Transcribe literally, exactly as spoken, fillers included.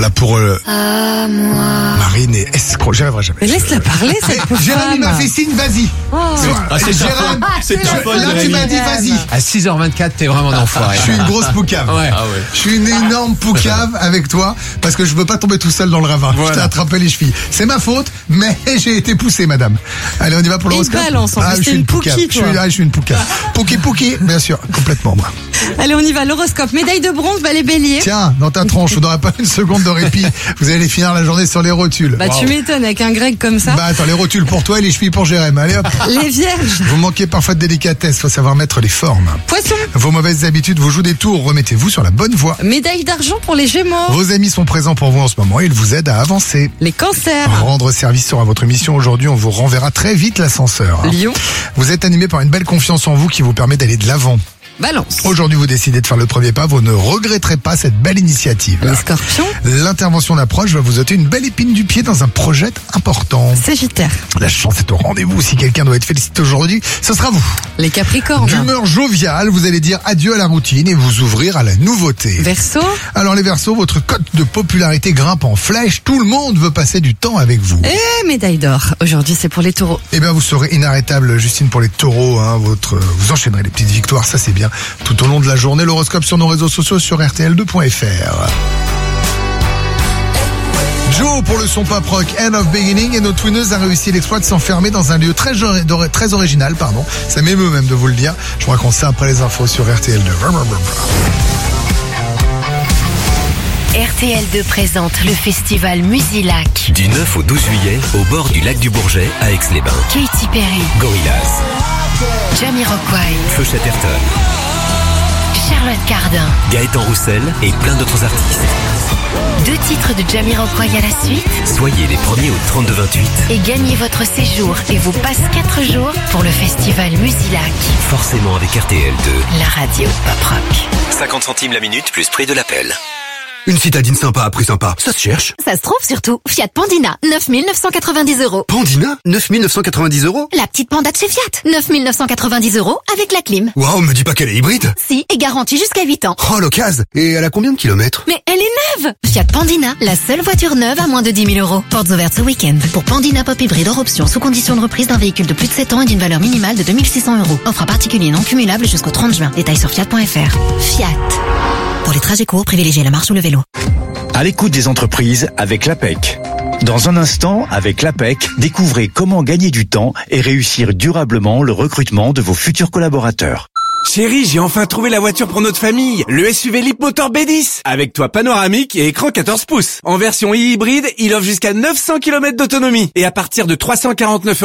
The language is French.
Voilà pour euh, À moi. Marine et escroc. J'y arriverai jamais. Mais laisse-la parler, cette Eh, pauvre Jérémy m'a femme. fait signe, vas-y. Oh. C'est vrai. Ah, c'est ta Jérémy, faute. C'est ta je- faute, là tu Jérémy. m'as dit vas-y. À six heures vingt-quatre, t'es vraiment un enfoiré. Je suis une grosse poucave. Ouais. Ah ouais. Je suis une énorme poucave avec toi parce que je veux pas tomber tout seul dans le ravin. Voilà. Je t'ai attrapé les chevilles. C'est ma faute, mais j'ai été poussé, madame. Allez, on y va pour Et l'horoscope. balance, en plus, je t'es suis une une poucave. pouki, Je suis, toi. ah, je suis une poucave. Pouki pouki, bien sûr, complètement moi. Allez, on y va. L'horoscope. Médaille de bronze, bah les béliers. Tiens, dans ta tronche, vous n'aurez pas une seconde de répit. Vous allez finir la journée sur les rotules. Bah, tu m'étonnes, avec un grec comme ça. Bah attends, les rotules pour toi et les chevilles pour Jérémy. Allez hop. Les vierges. Vous manquez parfois de délicatesse, faut savoir mettre les formes. Poissons. Vos mauvaises habitudes vous jouent des tours, remettez-vous sur la bonne voie. Médaille d'argent pour les gémeaux. Vos amis sont présents pour vous en ce moment et ils vous aident à avancer. Les cancers. Rendre service sera votre mission aujourd'hui, on vous renverra très vite l'ascenseur. hein. Lion. Vous êtes animé par une belle confiance en vous qui vous permet d'aller de l'avant. Balance. Aujourd'hui, vous décidez de faire le premier pas, vous ne regretterez pas cette belle initiative. Les scorpions. L'intervention d'approche va vous ôter une belle épine du pied dans un projet important. Sagittaire. La chance est au rendez-vous. Si quelqu'un doit être félicité aujourd'hui, ce sera vous. Les capricornes. D'humeur joviale, vous allez dire adieu à la routine et vous ouvrir à la nouveauté. Verseau. Alors les Verseaux, votre cote de popularité grimpe en flèche. Tout le monde veut passer du temps avec vous. Et médaille d'or. Aujourd'hui, c'est pour les taureaux. Eh bien, vous serez inarrêtable, Justine, pour les taureaux. Hein, votre, vous enchaînerez les petites victoires, ça c'est bien. Tout au long de la journée, l'horoscope sur nos réseaux sociaux sur R T L deux point F R. Joe pour le son pop rock End of Beginning et notre twinneuse a réussi l'exploit de s'enfermer dans un lieu très, jori- très original. Pardon. Ça m'émeut même de vous le dire. Je vous raconte ça après les infos sur R T L deux. R T L deux présente le festival Musilac. Du neuf au douze juillet, au bord du lac du Bourget, à Aix-les-Bains. Katy Perry, Gorillaz, Jamiroquai, Feu Chatterton, Charlotte Cardin. Gaëtan Roussel et plein d'autres artistes. Deux titres de Jamiroquai à la suite Soyez les premiers au trente-deux vingt-huit. et gagnez votre séjour et vos passes quatre jours pour le festival Musilac. Forcément avec R T L deux. La radio pop rock. cinquante centimes la minute plus prix de l'appel. Une citadine sympa à prix sympa, ça se cherche. Ça se trouve surtout. Fiat Pandina, neuf mille neuf cent quatre-vingt-dix euros. Pandina, neuf mille neuf cent quatre-vingt-dix euros. La petite Panda de chez Fiat, neuf mille neuf cent quatre-vingt-dix euros avec la clim. Waouh, me dis pas qu'elle est hybride. Si, et garantie jusqu'à huit ans. Oh, l'occasion. Et elle a combien de kilomètres? Mais elle est neuve! Fiat Pandina, la seule voiture neuve à moins de dix mille euros. Portes ouvertes ce week-end. Pour Pandina Pop Hybride hors option, sous condition de reprise d'un véhicule de plus de sept ans et d'une valeur minimale de deux mille six cents euros. Offre à particulier non cumulable jusqu'au trente juin. Détails sur fiat point F R. Fiat. Pour les trajets courts, privilégiez la marche ou le vélo. À l'écoute des entreprises avec l'A P E C. Dans un instant, avec l'A P E C, découvrez comment gagner du temps et réussir durablement le recrutement de vos futurs collaborateurs. Chérie, j'ai enfin trouvé la voiture pour notre famille, le S U V Leapmotor B dix, avec toit panoramique et écran quatorze pouces. En version hybride, il offre jusqu'à neuf cents kilomètres d'autonomie et à partir de trois cent quarante-neuf euros